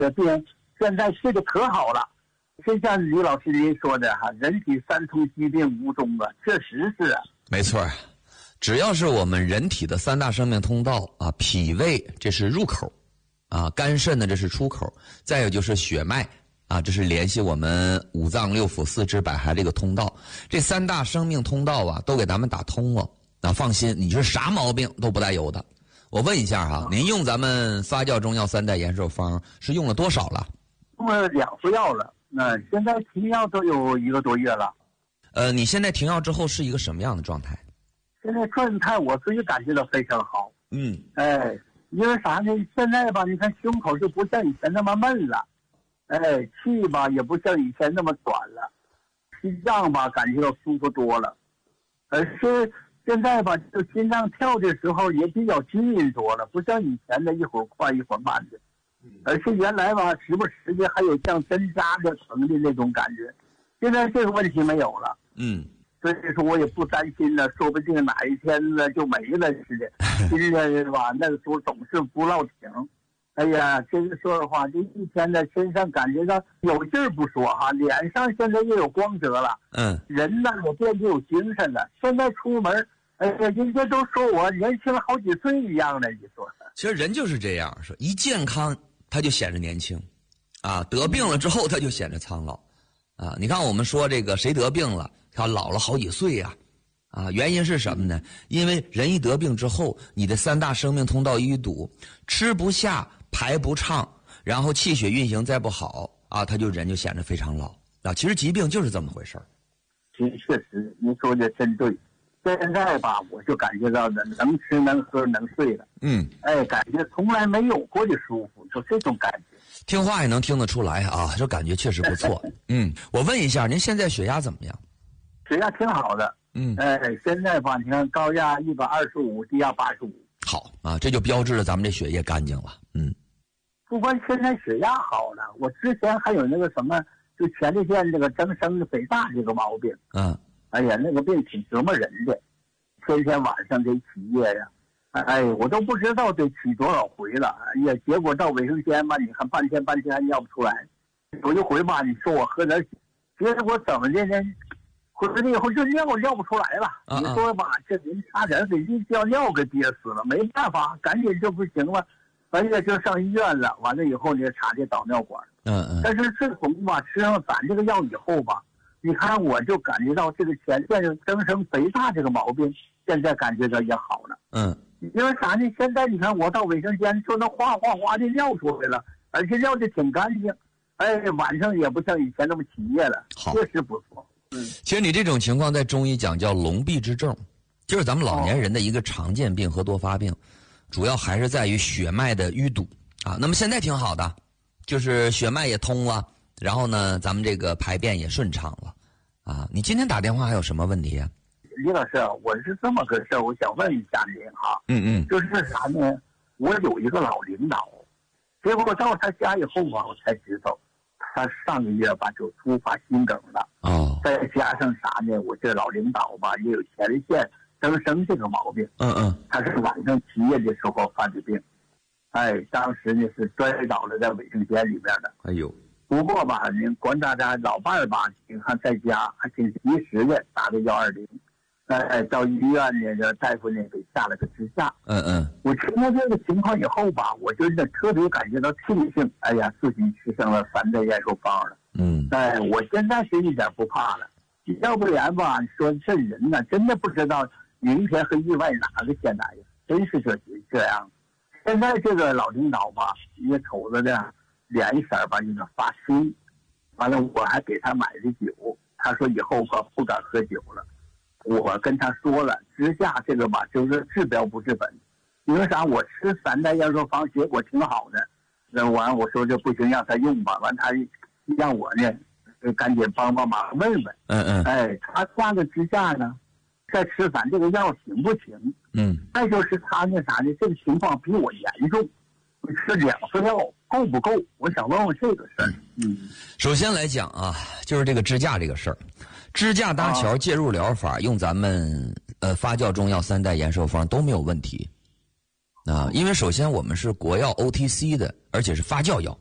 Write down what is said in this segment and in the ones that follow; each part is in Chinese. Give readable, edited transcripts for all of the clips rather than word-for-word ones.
这病现在治的可好了。就像李老师您说的哈，人体三通疾病无终啊，确实是啊。 没错，只要是我们人体的三大生命通道啊，脾胃这是入口啊，肝肾呢这是出口，再有就是血脉啊，这是联系我们五脏六腑四肢百骸这个通道。这三大生命通道啊，都给咱们打通了。那放心，你是啥毛病都不带有的。我问一下哈，您用咱们发酵中药三代延寿方是用了多少了？ 用了2副药了，那现在停药都有1个多月了。 你现在停药之后是一个什么样的状态？ 现在状态我自己感觉到非常好。因为啥呢？现在吧，你看胸口就不像以前那么闷了，气吧也不像以前那么短了，心脏吧感觉到舒服多了，而是现在吧，就心脏跳的时候也比较均匀多了，不像以前的一会儿快一会儿慢的，而且原来吧时不时的还有像针扎的疼的那种感觉，现在这个问题没有了。所以说我也不担心了，说不定哪一天呢就没了似的。心里吧，那个时候总是不落停。哎呀，这个说实话，这一天在身上感觉到有劲儿不说哈，脸上现在又有光泽了。人呢也变得有精神了。现在出门，哎呀，人家都说我年轻了好几岁一样的，你说。 其实人就是这样，说一健康他就显着年轻，啊，得病了之后他就显着苍老。啊，你看我们说这个谁得病了，他老了好几岁呀，原因是什么呢？因为人一得病之后，你的三大生命通道一堵，吃不下，排不畅，然后气血运行再不好啊，人就显得非常老啊。其实疾病就是这么回事儿。 其实确实，您说的真对。现在吧，我就感觉到的能吃能喝能睡了。感觉从来没有过的舒服，就这种感觉。 听话也能听得出来啊，这感觉确实不错。我问一下，您现在血压怎么样？ 血压挺好的。现在吧，你看高压125，低压85。 好啊，这就标志着咱们这血液干净了。 不光现在血压好了，我之前还有那个什么，就前列腺这个增生的肥大这个毛病。哎呀，那个病挺折磨人的，天天晚上得起夜呀。我都不知道得起多少回了。哎呀，结果到卫生间吧，你看半天还尿不出来。有一回吧，你说我喝点，结果怎么的呢？回来以后就尿不出来了。你说吧，这人差点给这叫尿给憋死了，没办法，赶紧就不行了，而且就上医院了。完了以后呢，插这导尿管。但是自从吧吃上咱这个药以后吧，你看我就感觉到这个前列腺增生肥大这个毛病，现在感觉到也好了。因为啥呢？现在你看我到卫生间就能哗的尿出来了，而且尿的挺干净。晚上也不像以前那么起夜了，确实不错。 其实你这种情况在中医讲叫龙臂之症，就是咱们老年人的一个常见病和多发病，主要还是在于血脉的淤堵啊。那么现在挺好的，就是血脉也通了，然后呢，咱们这个排便也顺畅了啊。你今天打电话还有什么问题啊？ 李老师，我是这么个事儿，我想问一下您哈。就是啥呢？我有一个老领导，结果到他家以后吧，我才知道，他上个月吧就突发心梗了。再加上啥呢？我这老领导吧也有前列腺增生这个毛病。他是晚上起夜的时候犯的病。当时呢是摔倒了在卫生间里面的。不过吧，您管大家老伴儿吧，你看在家还挺及时的打的120。到医院呢，这大夫呢给下了个支架。我听到这个情况以后吧，我就特别感觉到庆幸。哎呀，自己吃上了3代延寿方了。我现在是一点不怕了。要不然吧，说这人呢，真的不知道明天和意外哪个先来呀，真是这样。现在这个老领导吧，也瞅着的脸色吧有点发青。完了，我还给他买的酒，他说以后吧不敢喝酒了。我跟他说了，支架这个吧，就是治标不治本。因为啥？我吃3代延寿方，结果挺好的。完，我说这不行，让他用吧。完，他让我呢，赶紧帮忙问问。他挂个支架呢，再吃咱这个药行不行？再就是他那啥呢，这个情况比我严重，吃2副药够不够？我想问问这个事儿。 首先来讲啊，就是这个支架这个事儿。支架搭桥介入疗法用咱们发酵中药3代延寿方都没有问题啊，因为首先我们是国药 OTC 的，而且是发酵药，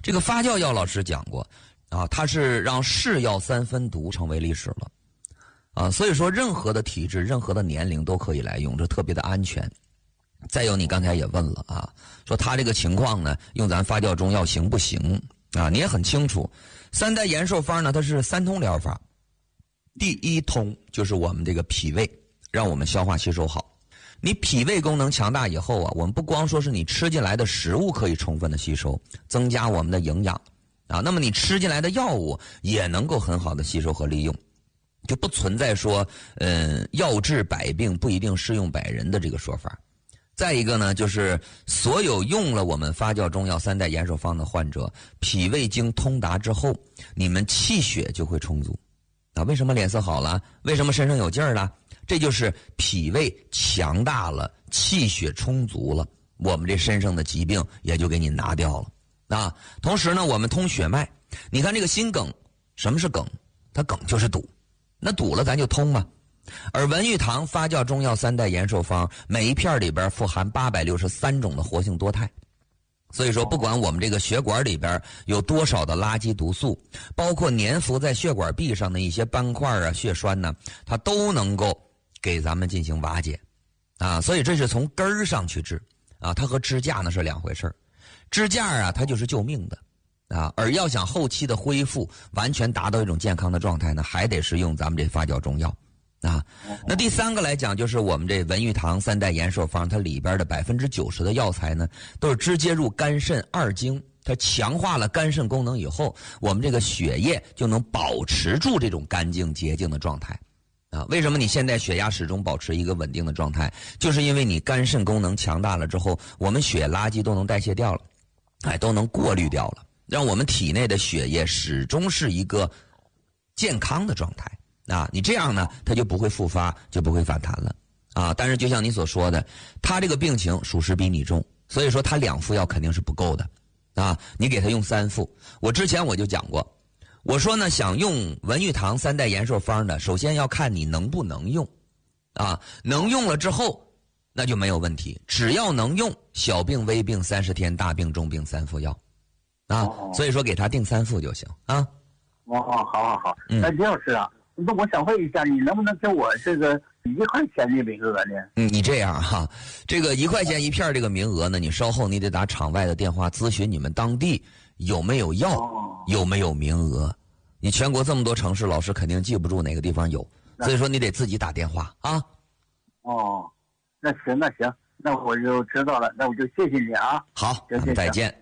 这个发酵药老师讲过啊，它是让是药三分毒成为历史了啊，所以说任何的体质、任何的年龄都可以来用，这特别的安全。再有，你刚才也问了啊，说他这个情况呢，用咱发酵中药行不行啊？你也很清楚，三代延寿方呢，它是三通疗法。第一通就是我们这个脾胃，让我们消化吸收好。你脾胃功能强大以后啊，我们不光说是你吃进来的食物可以充分的吸收，增加我们的营养啊，那么你吃进来的药物也能够很好的吸收和利用，就不存在说药治百病不一定适用百人的这个说法。再一个呢，就是所有用了我们发酵中药三代延寿方的患者，脾胃经通达之后，你们气血就会充足啊。为什么脸色好了？为什么身上有劲儿了？这就是脾胃强大了，气血充足了，我们这身上的疾病也就给你拿掉了啊。同时呢，我们通血脉，你看这个心梗，什么是梗？它梗就是堵，那堵了咱就通嘛。而文玉堂发酵中药三代延寿方，每一片里边富含863种的活性多肽，所以说不管我们这个血管里边有多少的垃圾毒素，包括粘附在血管壁上的一些斑块啊、血栓呢，它都能够给咱们进行瓦解啊。所以这是从根儿上去治啊，它和支架呢是两回事。支架啊，它就是救命的啊，而要想后期的恢复，完全达到一种健康的状态呢，还得是用咱们这发酵中药啊。那第三个来讲，就是我们这文玉堂三代延寿方，它里边的90%的药材呢，都是直接入肝肾二经，它强化了肝肾功能以后，我们这个血液就能保持住这种干净洁净的状态啊。为什么你现在血压始终保持一个稳定的状态？就是因为你肝肾功能强大了之后，我们血垃圾都能代谢掉了，都能过滤掉了，让我们体内的血液始终是一个健康的状态啊。你这样呢，它就不会复发，就不会反弹了啊。但是就像你所说的，他这个病情属实比你重，所以说他2副药肯定是不够的啊。你给他用3副，我之前我就讲过，我说呢，想用文玉堂三代延寿方的，首先要看你能不能用啊。能用了之后，那就没有问题，只要能用，小病微病30天，大病重病3副药啊。所以说给他定3副就行啊。 好。那李老师啊，那我想问一下，你能不能给我这个1块钱的名额呢？ 你这样哈，这个1块钱一片这个名额呢，你稍后你得打场外的电话咨询你们当地有没有药，有没有名额。你全国这么多城市，老师肯定记不住哪个地方有，所以说你得自己打电话啊。 那行，那我就知道了，那我就谢谢你啊。 好，再见。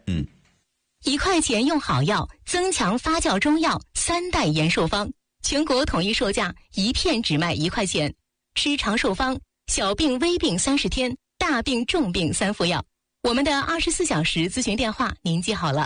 1块钱用好药，增强发酵中药3代延寿方，全国统一售价，一片只卖1块钱。吃长寿方，小病微病30天，大病重病3副药。我们的24小时咨询电话您记好了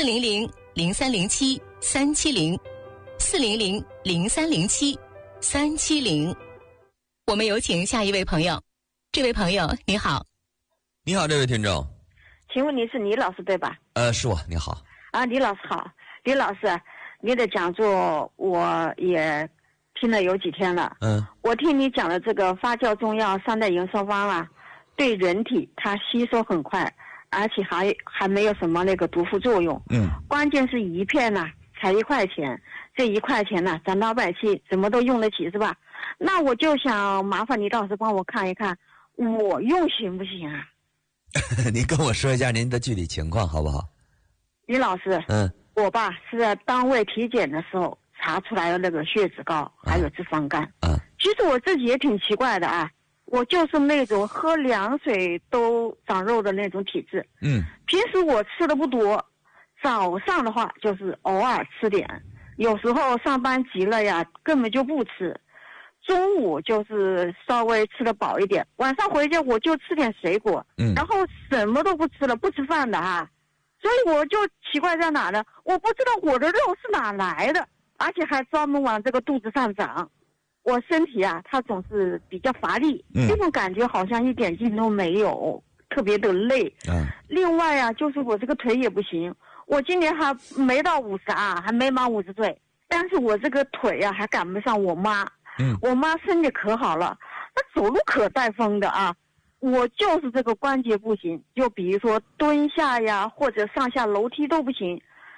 ，400-0307-370，400-0307-370。我们有请下一位朋友。这位朋友你好。 你好，这位听众。 请问你是李老师对吧？ 是我。你好。 李老师好。李老师，你的讲座我也听了有几天了。我听你讲的这个发酵中药3代延寿方啊，对人体它吸收很快，而且还没有什么那个毒副作用。关键是一片呢才1块钱，这1块钱呢咱老百姓什么都用得起是吧？那我就想麻烦李老师帮我看一看，我用行不行啊？ 您跟我说一下您的具体情况好不好？ 李老师，我吧是在单位体检的时候查出来的那个血脂高，还有脂肪肝。其实我自己也挺奇怪的啊，我就是那种喝凉水都长肉的那种体质。平时我吃的不多，早上的话就是偶尔吃点，有时候上班急了呀，根本就不吃。中午就是稍微吃得饱一点，晚上回家我就吃点水果，然后什么都不吃了，不吃饭的啊。所以我就奇怪在哪呢？我不知道我的肉是哪来的，而且还专门往这个肚子上长。我身体啊，它总是比较乏力，这种感觉好像一点劲都没有，特别的累。另外啊，就是我这个腿也不行，我今年还没到50啊，还没满50岁，但是我这个腿啊还赶不上我妈。我妈身体可好了，她走路可带风的啊。我就是这个关节不行，就比如说蹲下呀，或者上下楼梯都不行。